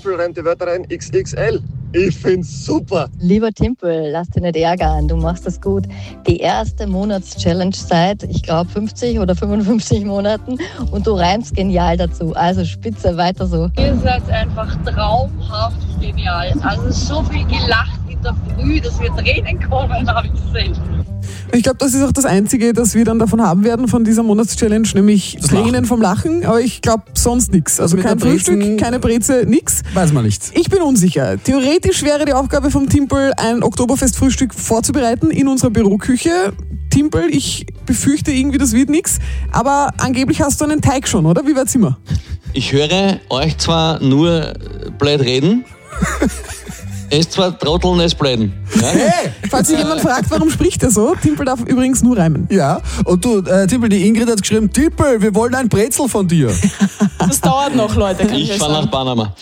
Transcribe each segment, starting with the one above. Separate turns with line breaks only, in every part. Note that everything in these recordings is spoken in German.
Timpel reimt die Wörter rein, XXL. Ich find's super.
Lieber Timpel, lass dich nicht ärgern, du machst das gut. Die erste Monatschallenge seit, ich glaube, 50 oder 55 Monaten und du reimst genial dazu. Also spitze, weiter so.
Ihr seid einfach traumhaft genial. Also so viel gelacht in der Früh, dass wir Tränen kommen, habe ich gesehen.
Ich glaube, das ist auch das Einzige, das wir dann davon haben werden, von dieser Monatschallenge, nämlich das Tränen Lachen. Vom Lachen. Aber ich glaube sonst nichts. Also kein Frühstück, keine Breze, nix.
Weiß man nicht.
Ich bin unsicher. Theoretisch wäre die Aufgabe vom Timpel, ein Oktoberfest-Frühstück vorzubereiten in unserer Büroküche. Timpel, ich befürchte irgendwie, das wird nichts. Aber angeblich hast du einen Teig schon, oder? Wie weit sind wir?
Ich höre euch zwar nur blöd reden, es zwar trotteln, es bleiben. Ja?
Hey, falls sich jemand fragt, warum spricht er so, Timpel darf übrigens nur reimen.
Ja, und du, Timpel, die Ingrid hat geschrieben, Timpel, wir wollen ein Brezel von dir.
Das dauert noch, Leute, kann
ich fahre nach Panama.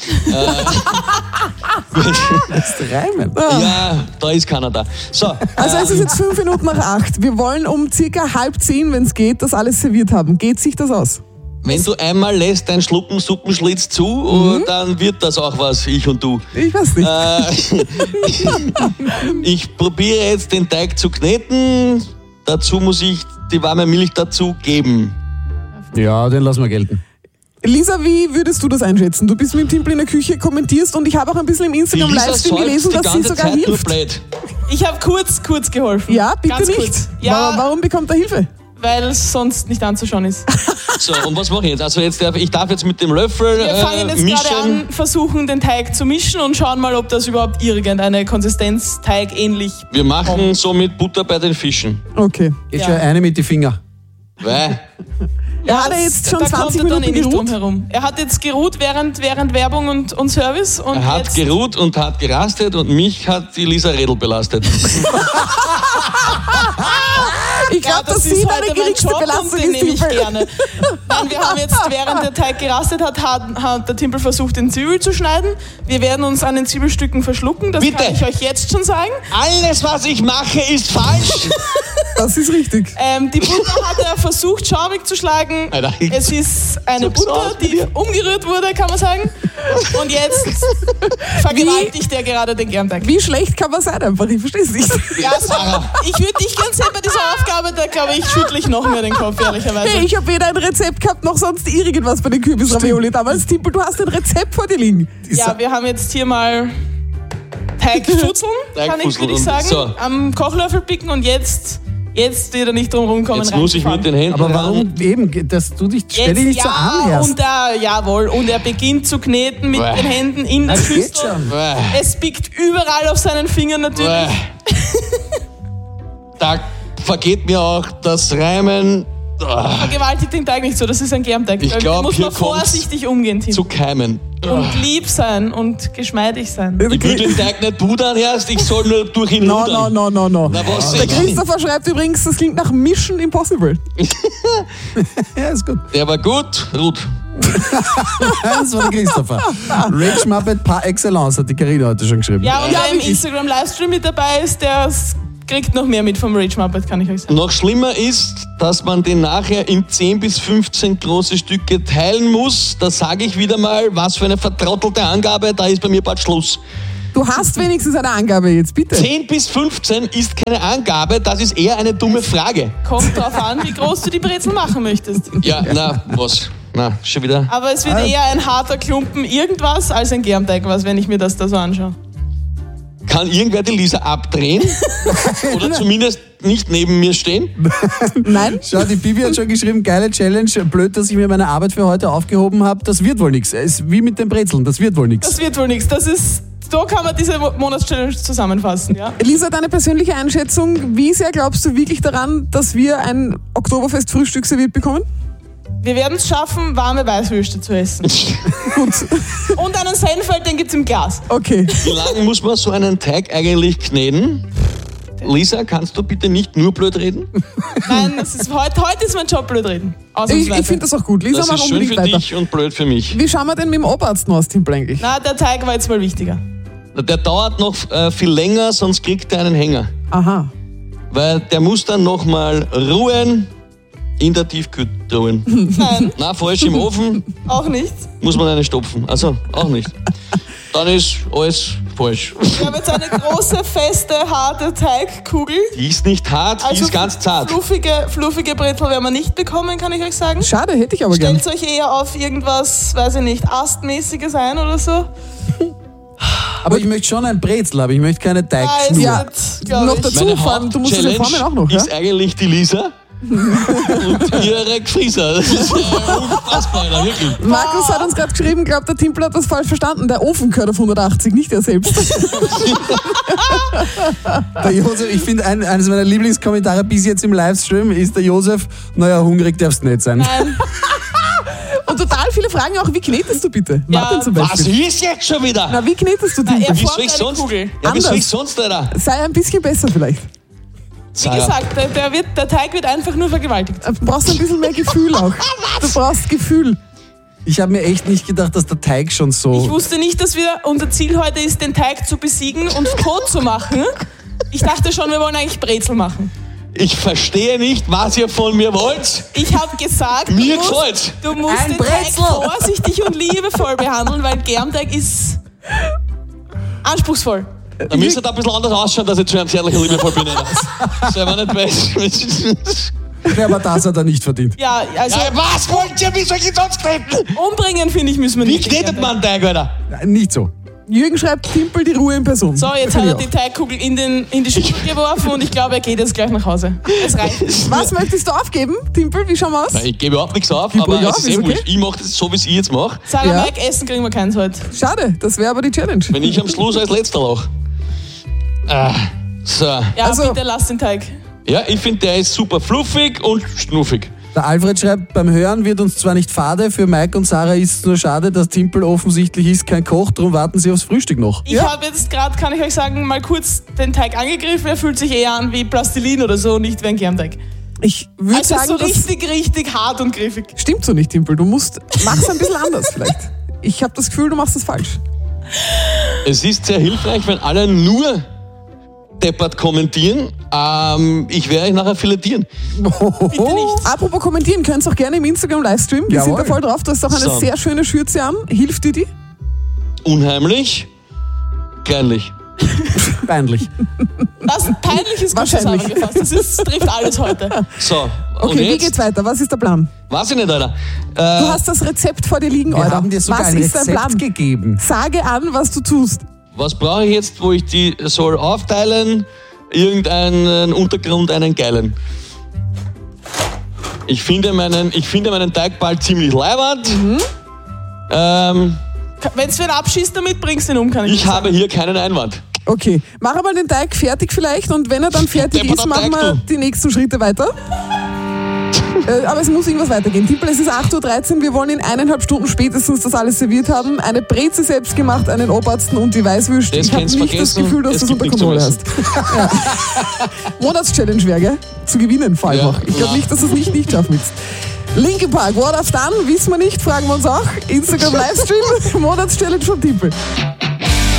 Das reimen.
Ja, da ist keiner da. So,
also es ist jetzt 5 Minuten nach 8. Wir wollen um circa 9:30, wenn es geht, das alles serviert haben. Geht sich das aus?
Wenn du einmal lässt dein Suppenschlitz zu, dann wird das auch was, ich und du.
Ich weiß nicht.
Ich probiere jetzt den Teig zu kneten. Dazu muss ich die warme Milch dazu geben.
Ja, den lassen wir gelten.
Lisa, wie würdest du das einschätzen? Du bist mit dem Timpel in der Küche, kommentierst und ich habe auch ein bisschen im Instagram-Livestream gelesen, dass sie sogar hilft.
Ich habe kurz geholfen.
Ja, bitte
Ganz
nicht.
Kurz. Ja,
warum bekommt er Hilfe?
Weil es sonst nicht anzuschauen ist.
So, und was mache ich jetzt? Also ich darf jetzt mit dem Löffel
Wir fangen jetzt gerade an, versuchen den Teig zu mischen und schauen mal, ob das überhaupt irgendeine Konsistenz Teig ähnlich
Wir machen so mit Butter bei den Fischen.
Okay.
Jetzt schon eine mit die Finger.
Weil?
Ja, hat er jetzt schon 20 Minuten geruht?
Er hat jetzt geruht während Werbung und Service. Und
er hat geruht und hat gerastet und mich hat die Lisa Redl belastet.
Ich glaube, dass sie deine geringste Belastung ist.
Den nehme ich gerne. Nein, wir haben jetzt, während der Teig gerastet hat der Timpel versucht, den Zwiebel zu schneiden. Wir werden uns an den Zwiebelstücken verschlucken, das
Bitte.
Kann ich euch jetzt schon sagen.
Alles, was ich mache, ist falsch.
Das ist richtig.
Die Butter hat er versucht, schaumig zu schlagen.
Alter,
es ist eine Butter, die umgerührt wurde, kann man sagen. Und jetzt vergewaltigt er gerade den Germteig.
Wie schlecht kann man sein einfach? Ich verstehe es nicht.
Ja, ich würde dich ganz sehen bei dieser Aufgabe, da glaube ich, schüttle ich noch mehr den Kopf, ehrlicherweise.
Hey, ich habe weder ein Rezept gehabt, noch sonst irgendwas bei den Kürbisravioli damals. Timpel, du hast ein Rezept vor dir liegen.
Ja, wir haben jetzt hier mal Teigfutzeln, kann ich wirklich sagen. So. Am Kochlöffel picken und jetzt wird er nicht drum rumkommen.
Jetzt muss ich mit den Händen.
Aber warum eben, dass du dich ständig nicht so annäherst?
Und er beginnt zu kneten mit den Händen in der Schüssel. Es pickt überall auf seinen Fingern natürlich.
Da vergeht mir auch das Reimen.
Vergewaltigt den Teig nicht so, das ist ein Germteig.
Ich glaube,
muss man vorsichtig umgehen, Tim.
Zu keimen.
Und lieb sein und geschmeidig sein.
Ich will den Teig nicht pudern erst, ich soll nur durch ihn rudern.
No.
Na, was
der Christopher schreibt übrigens, das klingt nach Mission Impossible.
Ja, ist gut.
Der war gut, Ruth.
Das war der Christopher. Rage Muppet par excellence, hat die Carina heute schon geschrieben.
Ja, und wer im Instagram-Livestream mit dabei ist, der kriegt noch mehr mit vom Rage Muppet, kann ich euch sagen.
Noch schlimmer ist, dass man den nachher in 10 bis 15 große Stücke teilen muss. Da sage ich wieder mal, was für eine vertrottelte Angabe, da ist bei mir bald Schluss.
Du hast wenigstens eine Angabe jetzt, bitte.
10 bis 15 ist keine Angabe, das ist eher eine dumme Frage.
Kommt drauf an, wie groß du die Brezel machen möchtest.
Ja, na, was? Na, schon wieder.
Aber es wird eher ein harter Klumpen irgendwas als ein Germteig, wenn ich mir das da so anschaue.
Kann irgendwer die Lisa abdrehen? Oder zumindest nicht neben mir stehen?
Nein.
Schau, die Bibi hat schon geschrieben, geile Challenge, blöd, dass ich mir meine Arbeit für heute aufgehoben habe. Das wird wohl nichts. Es ist wie mit den Brezeln, das wird wohl nichts.
Das wird wohl nichts. So kann man diese Monatschallenge zusammenfassen, ja?
Lisa, deine persönliche Einschätzung, wie sehr glaubst du wirklich daran, dass wir ein Oktoberfest-Frühstück serviert bekommen?
Wir werden es schaffen, warme Weißwürste zu essen.
Gut.
Und einen Senfeld, den gibt's im Glas.
Okay.
Wie lange muss man so einen Teig eigentlich kneten? Lisa, kannst du bitte nicht nur blöd reden?
Nein, heute ist mein Job blöd reden.
Ich finde das auch gut. Lisa,
das
mach
ist schön
unbedingt
für
weiter.
dich und blöd für mich.
Wie schauen wir denn mit dem Oberarzt aus, Timpel, eigentlich?
Na, der Teig war jetzt mal wichtiger.
Der dauert noch viel länger, sonst kriegt er einen Hänger.
Aha.
Weil der muss dann nochmal ruhen in der Tiefkühltruhe.
Nein.
Na, falsch im Ofen.
Auch nicht.
Muss man eine stopfen. Also, auch nicht. dann ist alles falsch.
Ich habe jetzt eine große, feste, harte Teigkugel.
Die ist nicht hart, die ist ganz zart.
Fluffige Brezel werden wir nicht bekommen, kann ich euch sagen.
Schade, hätte ich aber gern.
Stellt euch eher auf irgendwas, weiß ich nicht, Astmäßiges ein oder so.
Aber ich möchte schon ein Brezel, aber ich möchte keine Teigschnur.
Ja, noch dazu, vor allem, du musst es ja formen auch noch, ja?
Ist eigentlich die Lisa und ihre Gefrieser. Das ist unfassbar, wirklich.
Markus hat uns gerade geschrieben, glaubt, der Timpel hat das falsch verstanden. Der Ofen gehört auf 180, nicht er selbst.
Der Josef, ich finde, eines meiner Lieblingskommentare bis jetzt im Livestream ist der Josef, naja, hungrig darfst du nicht sein.
Nein.
Und total viele fragen auch, wie knetest du bitte?
Ja,
Martin zum
Was
Beispiel.
ist jetzt schon wieder?
Na, wie knetest du,
Er
Timpel?
Wie soll
formt
ich
eine
sonst?
Kugel.
Ja, wie soll
Anders.
ich sonst, Alter?
Sei ein bisschen besser vielleicht.
Wie gesagt, der Teig wird einfach nur vergewaltigt.
Du brauchst ein bisschen mehr Gefühl auch. Du brauchst Gefühl.
Ich habe mir echt nicht gedacht, dass der Teig schon so...
Ich wusste nicht, dass unser Ziel heute ist, den Teig zu besiegen und tot zu machen. Ich dachte schon, wir wollen eigentlich Brezel machen.
Ich verstehe nicht, was ihr von mir wollt.
Ich habe gesagt,
Mir gefällt's.
du musst
Ein
den
Brezel.
Teig vorsichtig und liebevoll behandeln, weil Germteig ist anspruchsvoll.
Da müsste ein bisschen anders ausschauen, dass ich zu einem zärtlichen liebevoll bin. Sei mal nicht weiß.
Ja, aber das hat er nicht verdient.
Ja, also
Ja, was wollt ihr? Wie soll ich ihn sonst kneten?
umbringen, finde ich, müssen wir
Wie
nicht.
knetet man einen Teig, Alter?
Nicht so.
Jürgen schreibt, Timpel die Ruhe in Person.
So, jetzt
Kann
hat
ich
er
auch.
die Teigkugel in die Schüssel geworfen und ich glaube, er geht jetzt gleich nach Hause. Es reicht.
Was möchtest du aufgeben, Timpel? Wie schauen wir aus?
Nein, ich gebe überhaupt nichts auf,
Gib
aber
ruhig
es
auf,
ist
ist okay.
wurscht. Ich mache das so, wie es ich jetzt mache.
Sarah,
Ja.
Mike, Essen kriegen wir keins heute.
Schade, das wäre aber die Challenge.
Wenn ich am Schluss als Letzter lache. So.
Ja,
Also-
bitte lass den Teig.
Ja, ich finde, der ist super fluffig und schnuffig.
Der Alfred schreibt, beim Hören wird uns zwar nicht fade, für Mike und Sarah ist es nur schade, dass Timpel offensichtlich ist kein Koch, darum warten sie aufs Frühstück noch.
Ich habe jetzt gerade, kann ich euch sagen, mal kurz den Teig angegriffen. Er fühlt sich eher an wie Plastilin oder so, nicht wie ein Germteig.
Ich würde
Also
sagen,
so
das
richtig hart und griffig.
stimmt so nicht, Timpel. Du mach's ein bisschen anders vielleicht. Ich habe das Gefühl, du machst das falsch.
Es ist sehr hilfreich, wenn alle nur deppert kommentieren. Ich werde euch nachher filetieren.
Bitte nicht.
Apropos kommentieren, könnt ihr auch gerne im Instagram-Livestream. Wir sind
Jawohl.
da voll drauf. Du hast auch eine
So.
sehr schöne Schürze an. Hilft dir die?
Unheimlich, kleinlich.
Peinlich.
Das peinlich ist gut
Wahrscheinlich.
zusammengefasst. Das trifft alles heute.
So, und
Okay, wie
jetzt?
geht's weiter? Was ist der Plan?
Weiß ich nicht, Alter.
Du hast das Rezept vor dir liegen,
Wir
Alter.
haben dir sogar
Was
ein
ist dein Plan?
Rezept gegeben.
Sage an, was du tust.
Was brauche ich jetzt, wo ich die soll aufteilen? Irgendeinen Untergrund, einen geilen. Ich finde meinen Teigball ziemlich leibernd.
Wenn du wen abschießt damit, bringst du ihn um, kann ich
Ich
nicht
habe hier keinen Einwand.
Okay, mach mal den Teig fertig vielleicht und wenn er dann fertig
Depperter
ist, machen
Teig,
wir
du.
die nächsten Schritte weiter. Aber es muss irgendwas weitergehen. Timpel, es ist 8.13 Uhr. Wir wollen in 1,5 Stunden spätestens das alles serviert haben. Eine Breze selbst gemacht, einen Obersten und die Weißwürste.
Das
Ich habe
kannst
nicht das
vergessen.
Gefühl, dass
Es
du es
gibt
unter
nichts zu
Kontrolle hast. Ja. Monatschallenge wäre, gell? Zu gewinnen vor allem
Ja,
auch. Ich glaube
ja.
nicht, dass du es nicht schaffen willst. Linkin Park, What I've Done, wissen wir nicht, fragen wir uns auch. Instagram Livestream, Monatschallenge von Timpel.